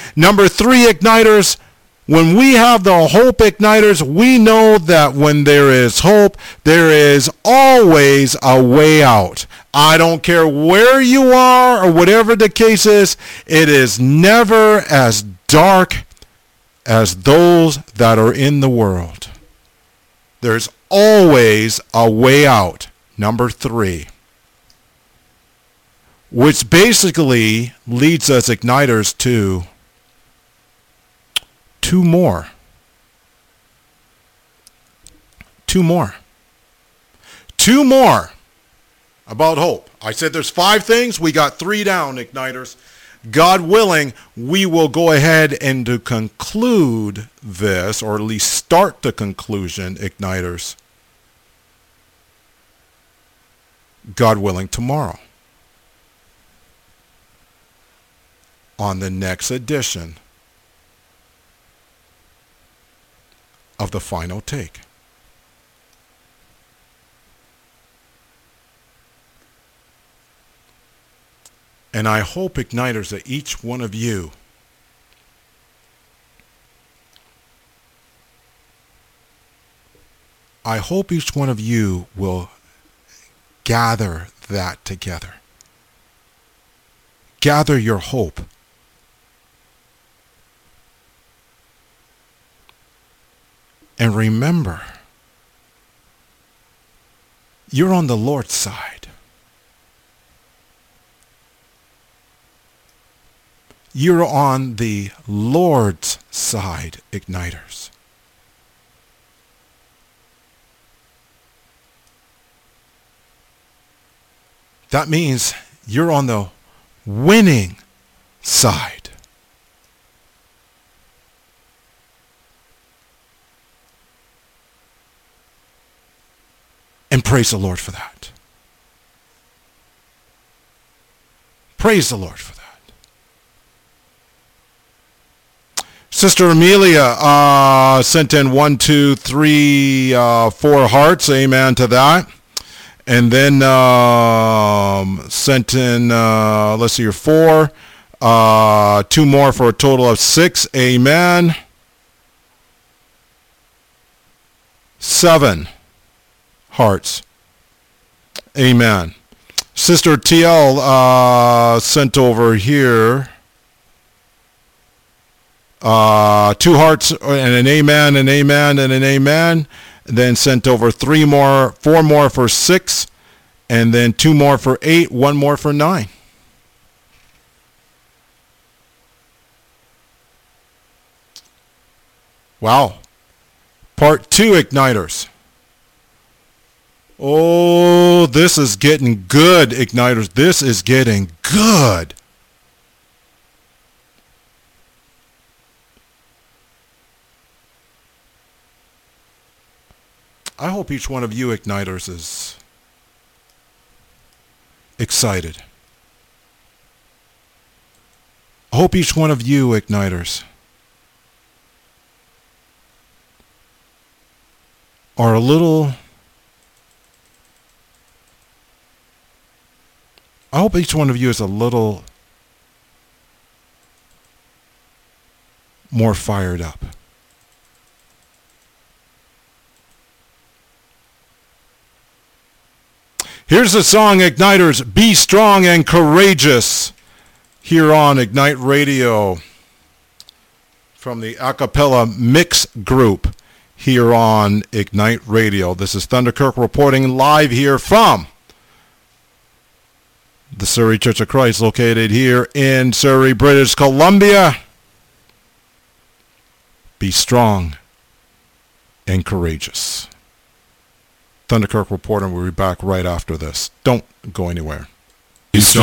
Number 3, igniters, when we have the hope igniters, we know that when there is hope, there is always a way out. I don't care where you are or whatever the case is, it is never as dark as those that are in the world. There's always a way out. Number 3. Which basically leads us igniters to 2 more. 2 more. 2 more about hope. I said there's 5 things. We got 3 down, igniters. God willing, we will go ahead and to conclude this, or at least start the conclusion, igniters, God willing, tomorrow on the next edition of The Final Take. And I hope, igniters, that each one of you will gather that together. Gather your hope. And remember, you're on the Lord's side. You're on the Lord's side, igniters. That means you're on the winning side. And praise the Lord for that. Praise the Lord for that. Sister Amelia sent in 1, 2, 3, 4 hearts. Amen to that. And then sent in, let's see here, 4. 2 more for a total of 6. Amen. 7 hearts. Amen. Sister TL sent over here 2 hearts and an amen, an amen, and an amen. And then sent over 4 more for 6, and then 2 more for 8, 1 more for 9. Wow. Part 2, igniters. Oh, this is getting good, igniters. This is getting good. I hope each one of you, igniters, is excited. I hope each one of you, igniters, are a little... I hope each one of you is a little more fired up. Here's the song, igniters, Be Strong and Courageous, here on Ignite Radio, from the a cappella mix group here on Ignite Radio. This is Thunder Kirk reporting live here from the Surrey Church of Christ, located here in Surrey, British Columbia. Be strong and courageous. Thunder Kirk reporting. We'll be back right after this. Don't go anywhere.